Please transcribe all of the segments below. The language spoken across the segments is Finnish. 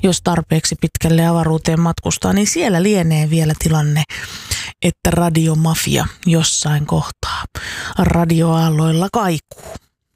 jos tarpeeksi pitkälle avaruuteen matkustaa, niin siellä lienee vielä tilanne, että radiomafia jossain kohtaa radioaalloilla kaikuu.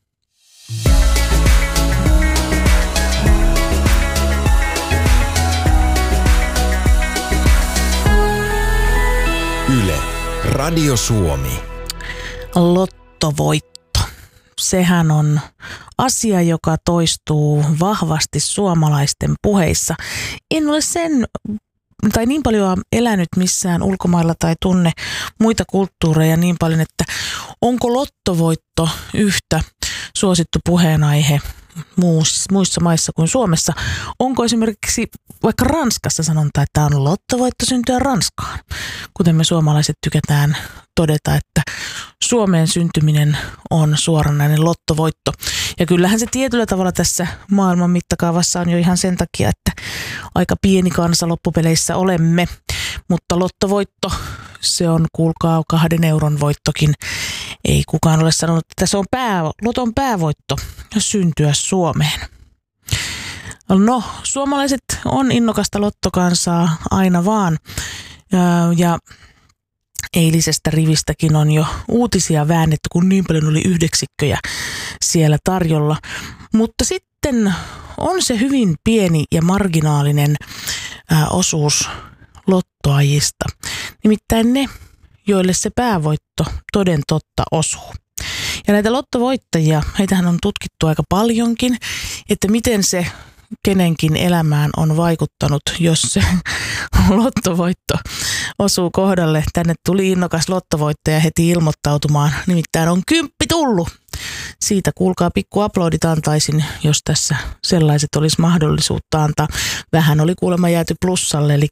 Yle, Radio Suomi. Lottovoitto. Sehän on asia, joka toistuu vahvasti suomalaisten puheissa. En ole niin paljon elänyt missään ulkomailla tai tunne muita kulttuureja niin paljon, että onko lottovoitto yhtä suosittu puheenaihe muissa maissa kuin Suomessa. Onko esimerkiksi vaikka Ranskassa sanonta, että on lottovoitto syntyä Ranskaan, kuten me suomalaiset tykätään todeta, että Suomeen syntyminen on suoranainen lottovoitto. Ja kyllähän se tietyllä tavalla tässä maailman mittakaavassa on jo ihan sen takia, että aika pieni kansa loppupeleissä olemme, mutta lottovoitto, se on kuulkaa 2 euron voittokin. Ei kukaan ole sanonut, että se on loton päävoitto syntyä Suomeen. No, suomalaiset on innokasta lottokansaa aina vaan. Ja eilisestä rivistäkin on jo uutisia väännetty, kun niin paljon oli yhdeksikköjä siellä tarjolla. Mutta sitten on se hyvin pieni ja marginaalinen osuus lottoajista. Nimittäin ne, joille se päävoitto toden totta osuu. Ja näitä lottovoittajia, heitähän on tutkittu aika paljonkin, että miten se kenenkin elämään on vaikuttanut, jos se lottovoitto osuu kohdalle. Tänne tuli innokas lottovoittaja heti ilmoittautumaan, nimittäin on 10 tullut. Siitä kuulkaa pikku aplodit antaisin, jos tässä sellaiset olisi mahdollisuutta antaa. Vähän oli kuulemma jääty plussalle, eli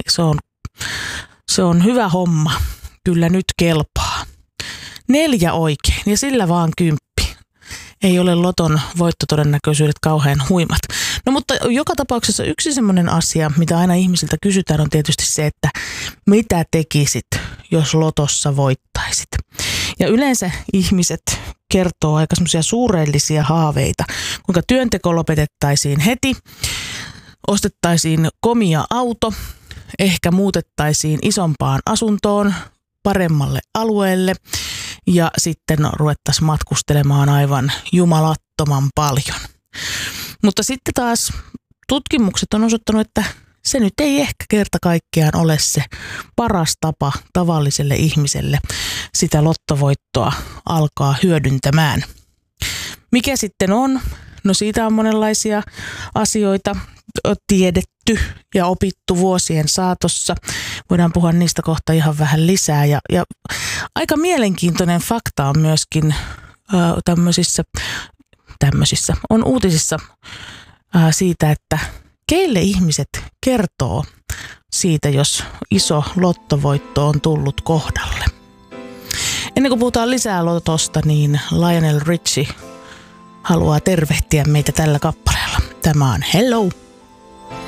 se on hyvä homma. Kyllä nyt kelpaa. 4 oikein ja sillä vaan 10. Ei ole loton voittotodennäköisyydet kauhean huimat. No mutta joka tapauksessa yksi semmoinen asia, mitä aina ihmisiltä kysytään, on tietysti se, että mitä tekisit, jos lotossa voittaisit. Ja yleensä ihmiset kertoo aika semmoisia suurellisia haaveita, kuinka työnteko lopetettaisiin heti, ostettaisiin komia auto, ehkä muutettaisiin isompaan asuntoon, paremmalle alueelle ja sitten ruvettaisiin matkustelemaan aivan jumalattoman paljon. Mutta sitten taas tutkimukset on osoittanut, että se nyt ei ehkä kerta kaikkiaan ole se paras tapa tavalliselle ihmiselle sitä lottovoittoa alkaa hyödyntämään. Mikä sitten on? No siitä on monenlaisia asioita tiedetty ja opittu vuosien saatossa. Voidaan puhua niistä kohta ihan vähän lisää. Ja aika mielenkiintoinen fakta on myöskin tämmöisissä on uutisissa siitä, että keille ihmiset kertoo siitä, jos iso lottovoitto on tullut kohdalle. Ennen kuin puhutaan lisää lotosta, niin Lionel Richie haluaa tervehtiä meitä tällä kappaleella. Tämä on Hello!